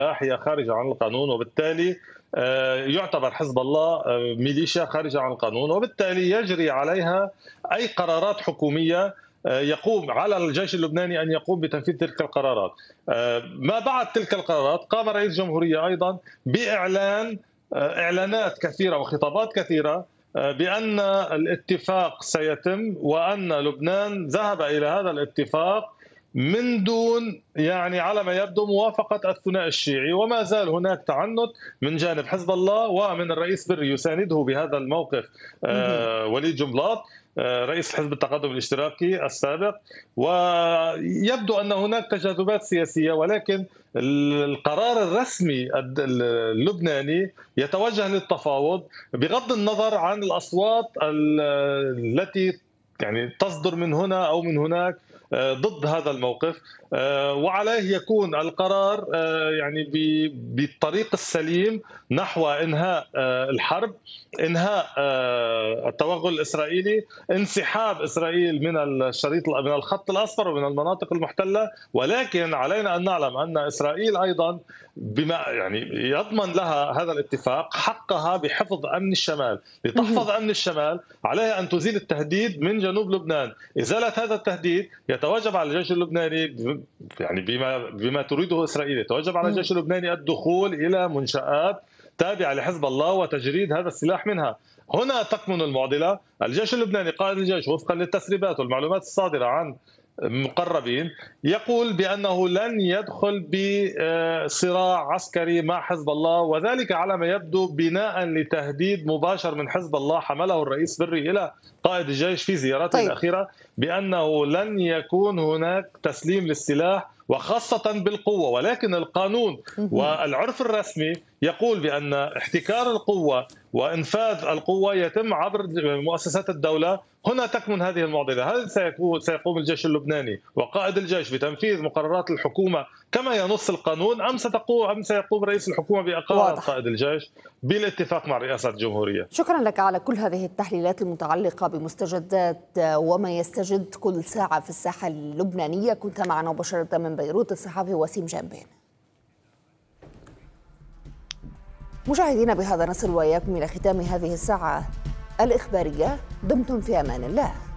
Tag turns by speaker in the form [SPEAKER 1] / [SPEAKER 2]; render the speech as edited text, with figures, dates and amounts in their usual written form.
[SPEAKER 1] هي خارجة عن القانون، وبالتالي يعتبر حزب الله ميليشيا خارجة عن القانون، وبالتالي يجري عليها أي قرارات حكومية. يقوم على الجيش اللبناني أن يقوم بتنفيذ تلك القرارات. ما بعد تلك القرارات قام رئيس الجمهورية أيضا بإعلان إعلانات كثيرة وخطابات كثيرة بأن الاتفاق سيتم، وأن لبنان ذهب إلى هذا الاتفاق من دون يعني على ما يبدو موافقة الثنائي الشيعي. وما زال هناك تعنت من جانب حزب الله ومن الرئيس بري يسانده بهذا الموقف وليد جنبلاط رئيس حزب التقدم الاشتراكي السابق. ويبدو أن هناك تجاذبات سياسية، ولكن القرار الرسمي اللبناني يتوجه للتفاوض بغض النظر عن الأصوات التي يعني تصدر من هنا أو من هناك ضد هذا الموقف. وعليه يكون القرار يعني بالطريق السليم نحو انهاء الحرب، انهاء التوغل الاسرائيلي، انسحاب اسرائيل من من الخط الاصفر ومن المناطق المحتله. ولكن علينا ان نعلم ان اسرائيل ايضا بما يعني يضمن لها هذا الاتفاق حقها بحفظ امن الشمال. لتحفظ امن الشمال عليها ان تزيل التهديد من جنوب لبنان. ازاله هذا التهديد يتوجب على الجيش اللبناني يعني بما تريده اسرائيل، يتوجب على الجيش اللبناني الدخول الى منشآت تابعه لحزب الله وتجريد هذا السلاح منها. هنا تكمن المعضله. الجيش اللبناني قائد الجيش وفقا للتسريبات والمعلومات الصادره عن مقربين يقول بأنه لن يدخل بصراع عسكري مع حزب الله، وذلك على ما يبدو بناء لتهديد مباشر من حزب الله حمله الرئيس بري إلى قائد الجيش في زيارته الأخيرة بأنه لن يكون هناك تسليم للسلاح وخاصة بالقوة. ولكن القانون والعرف الرسمي يقول بأن احتكار القوة وإنفاذ القوة يتم عبر مؤسسات الدولة. هنا تكمن هذه المعضلة. هل سيقوم الجيش اللبناني وقائد الجيش بتنفيذ مقررات الحكومة كما ينص القانون، أم سيقوم رئيس الحكومة بإقالة قائد الجيش بالاتفاق مع رئاسة الجمهورية؟
[SPEAKER 2] شكرا لك على كل هذه التحليلات المتعلقة بمستجدات وما يستجد كل ساعة في الساحة اللبنانية. كنت معنا مباشرة من بيروت الصحفي وسيم جنبين. مشاهدينا، بهذا نصل وإياكم إلى ختام هذه الساعة الإخبارية. دمتم في أمان الله.